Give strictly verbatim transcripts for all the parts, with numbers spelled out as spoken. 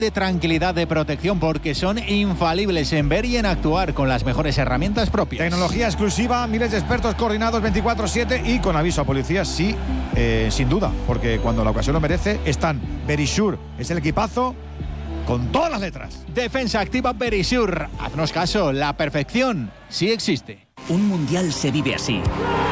de tranquilidad, de protección, porque son infalibles en ver y en actuar con las mejores herramientas propias. Tecnología exclusiva, miles de expertos coordinados veinticuatro siete y con aviso a policías, sí, eh, sin duda, porque cuando la ocasión lo merece, están. Verisure es el equipazo con todas las letras. Defensa activa Verisure. Haznos caso, la perfección sí existe. Un mundial se vive así.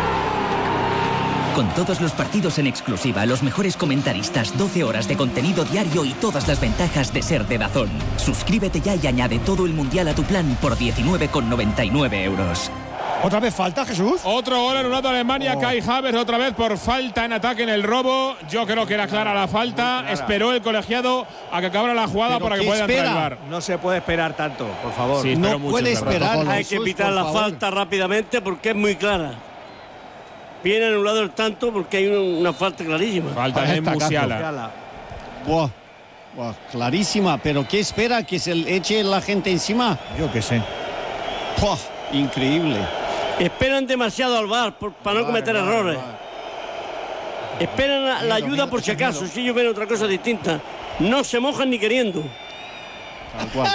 Con todos los partidos en exclusiva, los mejores comentaristas, doce horas de contenido diario y todas las ventajas de ser de DAZN. Suscríbete ya y añade todo el mundial a tu plan por diecinueve con noventa y nueve euros. ¿Otra vez falta, Jesús? Otro gol anulado a Alemania, oh. Kai Havertz otra vez por falta en ataque en el robo. Yo creo que era clara la falta. Esperó el colegiado a que acabara la jugada ¿Pero para que pueda entrar el V A R. No se puede esperar tanto, por favor. Sí, no mucho, puede esperar. Hay que pitar la favor. falta rápidamente porque es muy clara. Viene anulado el tanto porque hay una, una falta clarísima. Falta de Musiala. Buah, buah, clarísima, pero ¿qué espera? ¿Que se le eche la gente encima? Yo qué sé. Buah, increíble. Esperan demasiado al V A R por, para no Vale, cometer vale, errores. vale. Esperan la, la ayuda por si acaso. Si ellos ven otra cosa distinta, no se mojan ni queriendo. Tal cual.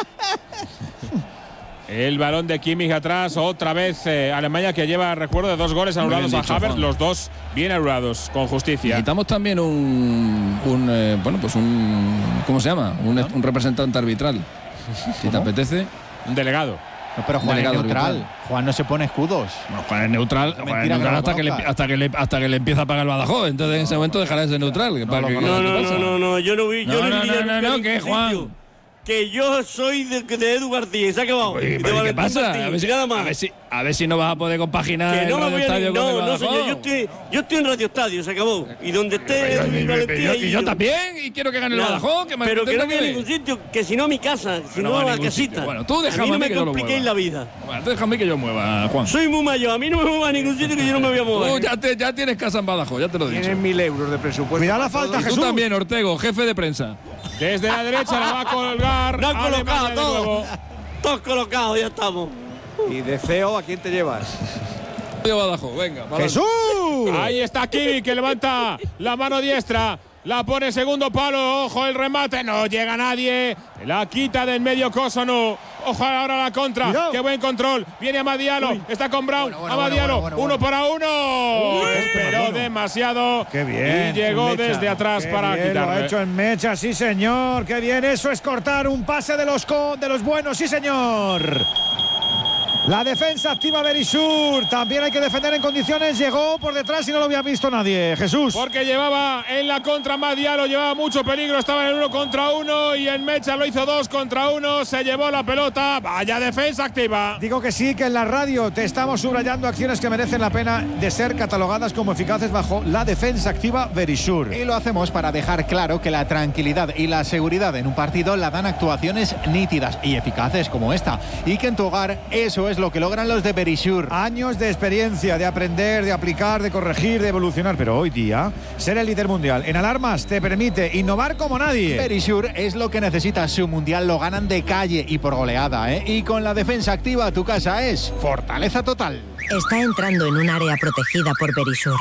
El balón de Kimmich atrás, otra vez eh, Alemania, que lleva, recuerdo, de dos goles anulados a dicho, Havertz, Juan. los dos bien anulados, con justicia. Necesitamos también un, un eh, bueno, pues un, ¿cómo se llama? Un, un representante arbitral. Si te apetece. Un delegado. No, pero Juan es Delegado neutral. arbitral. Juan no se pone escudos. Bueno, Juan es neutral, Juan es neutral hasta, que le, hasta, que le, hasta que le empieza a pagar el Badajoz. Entonces, en ese momento dejará de ser neutral. No, no, no, no, no, no, yo no vi. No, Yo no, no, vi no, nunca no, no, ningún que sitio. Juan. Que yo soy de, de Edu García, se ha acabado. Oye, Y de pero ¿qué Valentín pasa? Martín, A ver, si, nada más. a, ver si, a ver si no vas a poder compaginar Que no el me Radio voy a Estadio ni, con el no, no, Badajoz. señor, yo estoy, yo estoy en Radio Estadio, se acabó. Y donde esté Edu y Valentín, y yo, ahí y yo también, y quiero que gane el Nada. Badajoz. Que me Pero que no voy a que ningún sitio, que si no a mi casa, si no no va a a la ningún casita. sitio. Bueno, tú déjame a mí no a mí me que yo lo compliquéis mueva. la vida. Bueno, tú déjame que yo mueva, Juan. Soy muy mayor, a mí no me mueva a ningún sitio que yo no me voy a mover. Tú ya, te, ya tienes casa en Badajoz, ya te lo he dicho. Tienen mil euros de presupuesto. Cuidado la falta, Y tú Jesús. también, Ortego, jefe de prensa. Desde la derecha la va a colgar. No han Alemania colocado de todo. nuevo. Todos colocados, ya estamos. Y de C E O, ¿a quién te llevas? Yo Badajoz, venga. para ¡Jesús! Ahí está Kimmich, que levanta la mano diestra. La pone segundo palo. Ojo el remate. No llega nadie. La quita del medio Kosono. Ojo ahora la contra. Cuidado. Qué buen control. Viene Amadialo. Uy. Está con Brown. Bueno, bueno, Amadialo. bueno, bueno, uno bueno. para uno. Uy, Esperó bueno. demasiado. ¡Qué bien! Y llegó Mecha. desde atrás Qué para bien, quitarle. Lo ha hecho en mecha, sí señor. ¡Qué bien! Eso es cortar un pase de los, co de los buenos, sí señor. La defensa activa Verisure. También hay que defender en condiciones. Llegó por detrás y no lo había visto nadie. Jesús. Porque llevaba en la contra Madialo, llevaba mucho peligro, estaba en el uno contra uno y en Mecha lo hizo dos contra uno, se llevó la pelota. Vaya defensa activa. Digo que sí, que en la radio te estamos subrayando acciones que merecen la pena de ser catalogadas como eficaces bajo la defensa activa Verisure. Y lo hacemos para dejar claro que la tranquilidad y la seguridad en un partido la dan actuaciones nítidas y eficaces como esta. Y que en tu hogar eso es lo que logran los de Verisure. Años de experiencia, de aprender, de aplicar, de corregir, de evolucionar. Pero hoy día, ser el líder mundial en alarmas te permite innovar como nadie. Verisure es lo que necesitas. Su mundial lo ganan de calle y por goleada, ¿eh? Y con la defensa activa, tu casa es fortaleza total. Está entrando en un área protegida por Verisure.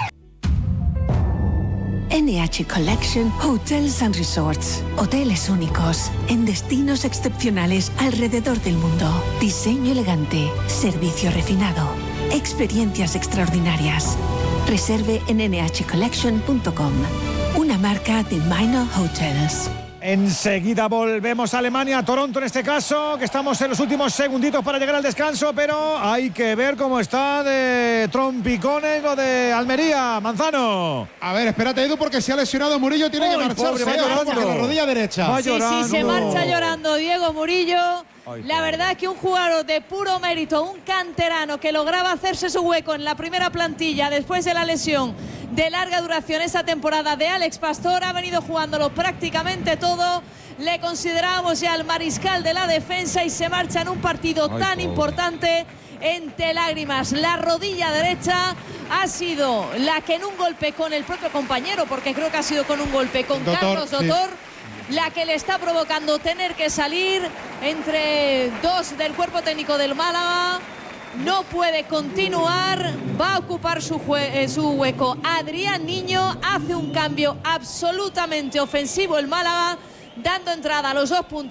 N H Collection Hotels and Resorts. Hoteles únicos en destinos excepcionales alrededor del mundo. Diseño elegante, servicio refinado, experiencias extraordinarias. Reserve en N H collection punto com. Una marca de Minor Hotels. Enseguida volvemos a Alemania, a Toronto en este caso, que estamos en los últimos segunditos para llegar al descanso, pero hay que ver cómo está de trompicones lo de Almería, Manzano. A ver, espérate, Edu, porque se ha lesionado Murillo, tiene que Ay, marcharse, pobre, va ¿eh? llorando. Porque la rodilla derecha. Va Sí, llorando. sí, se marcha llorando Diego Murillo. Ay, la verdad es que un jugador de puro mérito, un canterano que lograba hacerse su hueco en la primera plantilla después de la lesión de larga duración esa temporada de Alex Pastor, ha venido jugándolo prácticamente todo. Le considerábamos ya el mariscal de la defensa y se marcha en un partido Ay, tan pobre. importante entre lágrimas. La rodilla derecha ha sido la que en un golpe con el propio compañero, porque creo que ha sido con un golpe con Doctor, Carlos sí. Dotor, la que le está provocando tener que salir entre dos del cuerpo técnico del Málaga. No puede continuar, va a ocupar su, eh, su hueco Adrián Niño, hace un cambio absolutamente ofensivo el Málaga, dando entrada a los dos puntos.